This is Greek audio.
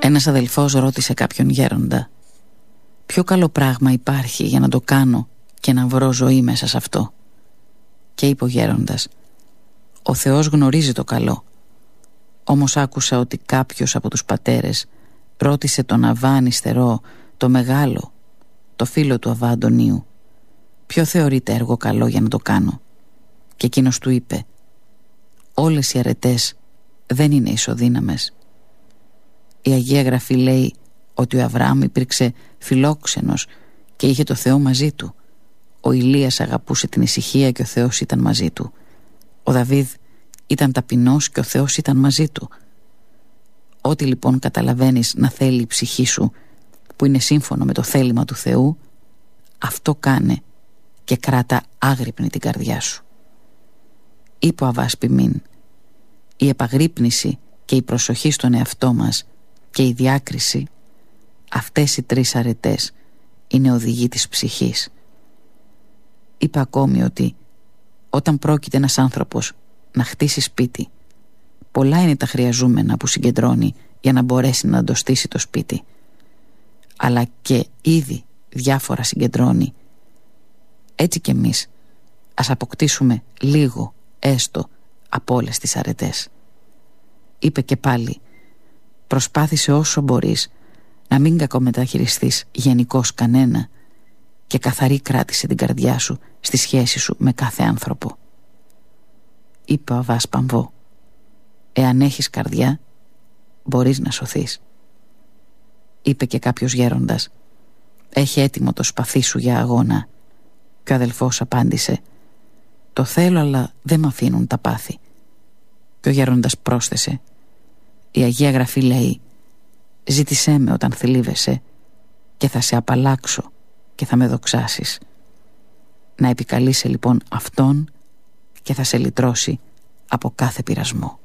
Ένας αδελφός ρώτησε κάποιον γέροντα: «Ποιο καλό πράγμα υπάρχει για να το κάνω και να βρω ζωή μέσα σε αυτό?» Και είπε ο γέροντας: «Ο Θεός γνωρίζει το καλό. Όμως άκουσα ότι κάποιος από τους πατέρες ρώτησε τον Αββά Νυστερό, το μεγάλο, το φίλο του Αββά Αντωνίου, ποιο θεωρείται έργο καλό για να το κάνω. Και εκείνος του είπε: όλες οι αρετές δεν είναι ισοδύναμες. Η Αγία Γραφή λέει ότι ο Αβραάμ υπήρξε φιλόξενος και είχε το Θεό μαζί του. Ο Ηλίας αγαπούσε την ησυχία και ο Θεός ήταν μαζί του. Ο Δαβίδ ήταν ταπεινός και ο Θεός ήταν μαζί του. Ό,τι λοιπόν καταλαβαίνεις να θέλει η ψυχή σου, που είναι σύμφωνο με το θέλημα του Θεού, αυτό κάνε και κράτα άγρυπνη την καρδιά σου». Είπε ο Αββάς Πιμίν: «Η επαγρύπνηση και η προσοχή στον εαυτό μας και η διάκριση, αυτές οι τρεις αρετές είναι οδηγοί της ψυχής». Είπε ακόμη ότι όταν πρόκειται ένας άνθρωπος να χτίσει σπίτι, πολλά είναι τα χρειαζόμενα που συγκεντρώνει για να μπορέσει να το στήσει το σπίτι, αλλά και ήδη διάφορα συγκεντρώνει. Έτσι κι εμείς ας αποκτήσουμε λίγο έστω από όλες τις αρετές. Είπε και πάλι: «Προσπάθησε όσο μπορείς να μην κακομεταχειριστείς γενικώς κανένα και καθαρή κράτησε την καρδιά σου στη σχέση σου με κάθε άνθρωπο». Είπε ο Αββάς Παμβό: «Εάν έχεις καρδιά, μπορείς να σωθείς». Είπε και κάποιος γέροντας: «Έχει έτοιμο το σπαθί σου για αγώνα». Και ο αδελφός απάντησε: «Το θέλω, αλλά δεν μ' αφήνουν τα πάθη». Και ο γέροντας πρόσθεσε: «Η Αγία Γραφή λέει: ζήτησέ με όταν θλίβεσαι και θα σε απαλλάξω και θα με δοξάσεις». Να επικαλείσαι λοιπόν Αυτόν και θα σε λυτρώσει από κάθε πειρασμό.